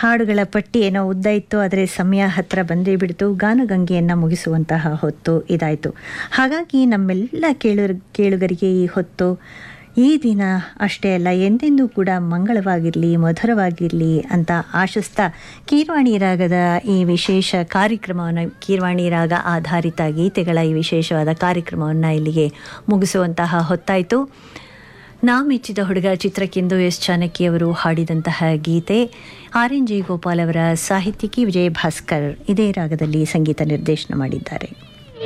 ಹಾಡುಗಳ ಪಟ್ಟಿ ಏನೋ ಉದ್ದ ಇತ್ತು, ಆದರೆ ಸಮಯ ಹತ್ತಿರ ಬಂದೇ ಬಿಡ್ತು. ಗಾನಗಂಗೆಯನ್ನು ಮುಗಿಸುವಂತಹ ಹೊತ್ತು ಇದಾಯಿತು. ಹಾಗಾಗಿ ನಮ್ಮೆಲ್ಲ ಕೇಳುಗರಿಗೆ ಈ ಹೊತ್ತು, ಈ ದಿನ ಅಷ್ಟೇ ಅಲ್ಲ, ಎಂದೆಂದೂ ಕೂಡ ಮಂಗಳವಾಗಿರಲಿ, ಮಧುರವಾಗಿರಲಿ ಅಂತ ಆಶಿಸ್ತಾ ಕೀರ್ವಾಣಿ ರಾಗದ ಈ ವಿಶೇಷ ಕಾರ್ಯಕ್ರಮವನ್ನು, ಕೀರ್ವಾಣಿ ರಾಗ ಆಧಾರಿತ ಗೀತೆಗಳ ಈ ವಿಶೇಷವಾದ ಕಾರ್ಯಕ್ರಮವನ್ನು ಇಲ್ಲಿಗೆ ಮುಗಿಸುವಂತಹ ಹೊತ್ತಾಯಿತು. ನಾ ಮೆಚ್ಚಿದ ಹುಡುಗ ಚಿತ್ರಕ್ಕೆಂದು ಎಸ್ ಚಾಣಕ್ಯವರು ಹಾಡಿದಂತಹ ಗೀತೆ, RNG ಗೋಪಾಲ್ ಅವರ ಸಾಹಿತ್ಯಕ್ಕೆ ವಿಜಯ ಭಾಸ್ಕರ್ ಇದೇ ರಾಗದಲ್ಲಿ ಸಂಗೀತ ನಿರ್ದೇಶನ ಮಾಡಿದ್ದಾರೆ.